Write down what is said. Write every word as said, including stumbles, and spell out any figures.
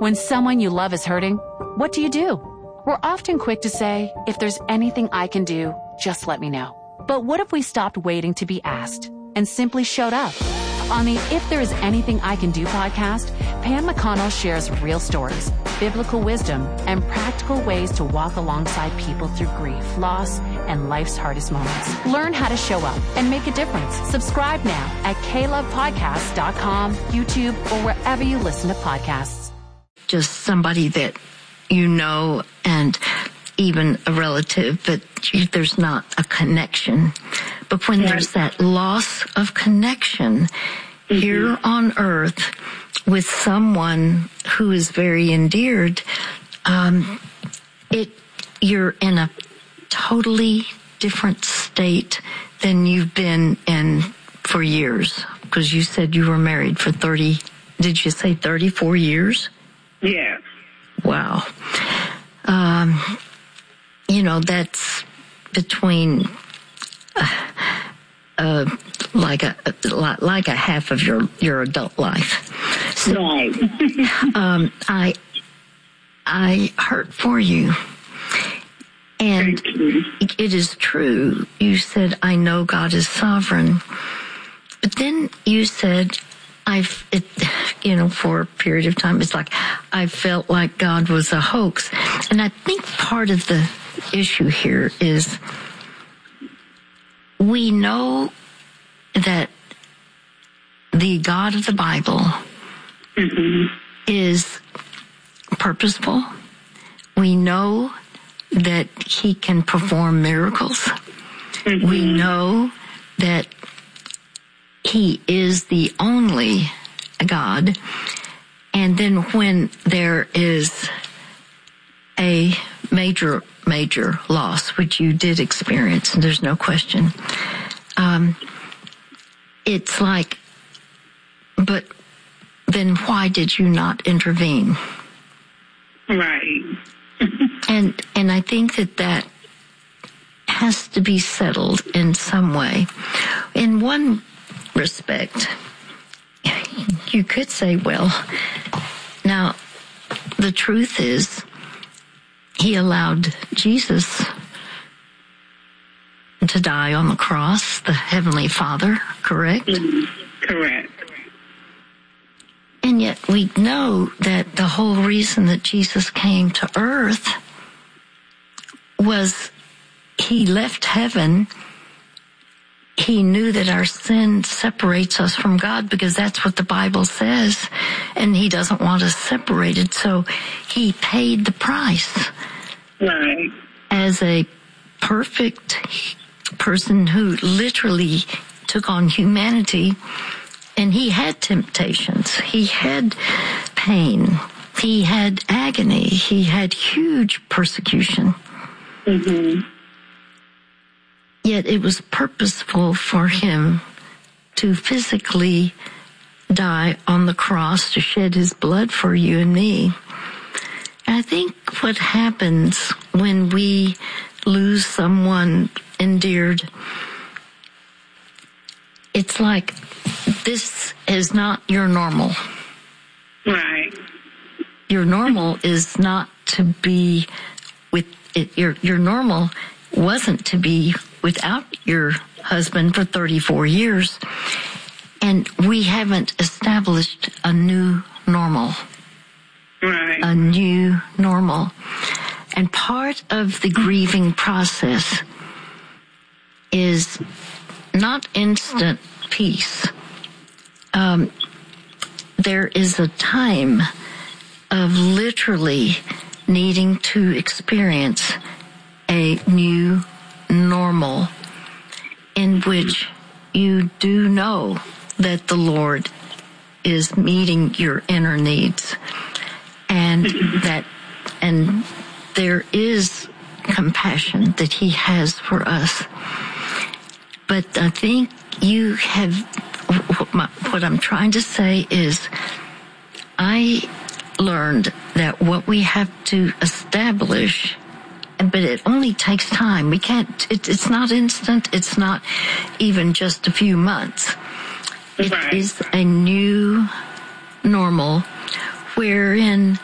When someone you love is hurting, what do you do? We're often quick to say, if there's anything I can do, just let me know. But what if we stopped waiting to be asked and simply showed up? On the If There Is Anything I Can Do podcast, Pam McConnell shares real stories, biblical wisdom, and practical ways to walk alongside people through grief, loss, and life's hardest moments. Learn how to show up and make a difference. Subscribe now at k love podcast dot com, YouTube, or wherever you listen to podcasts. Just somebody that you know and even a relative, but there's not a connection. But when there's that loss of connection mm-hmm. here on earth with someone who is very endeared, um, it you're in a totally different state than you've been in for years. Because you said you were married for thirty, did you say thirty-four years? Yeah. Wow. Um, you know, that's between uh, uh, like a like a half of your, your adult life. So, right. um, I I hurt for you, and you. It is true. You said, "I know God is sovereign," but then you said, I've, it, you know, for a period of time, it's like I felt like God was a hoax. And I think part of the issue here is we know that the God of the Bible mm-hmm. is purposeful. We know that he can perform miracles. Mm-hmm. We know that he is the only God. And then when there is a major, major loss, which you did experience, and there's no question, um, it's like, but then why did you not intervene? Right. and and I think that that has to be settled in some way. In one respect, you could say, well, now the truth is he allowed Jesus to die on the cross, the Heavenly Father, correct? Mm-hmm. Correct. And yet we know that the whole reason that Jesus came to earth was he left heaven. He knew that our sin separates us from God because that's what the Bible says, and he doesn't want us separated. So he paid the price. Right. As a perfect person who literally took on humanity, and he had temptations, he had pain, he had agony, he had huge persecution. Mm-hmm. Yet it was purposeful for him to physically die on the cross, to shed his blood for you and me. And I think what happens when we lose someone endeared, it's like this is not your normal. Right. Your normal is not to be with it. Your, your normal wasn't to be without your husband for thirty-four years. And we haven't established a new normal. Right. A new normal. And part of the grieving process is not instant peace. Um, there is a time of literally needing to experience a new normal in which you do know that the Lord is meeting your inner needs, and that, and there is compassion that he has for us. But I think you have, what I'm trying to say is, I learned that what we have to establish, but it only takes time. We can't, it, it's not instant. It's not even just a few months. It right. is a new normal wherein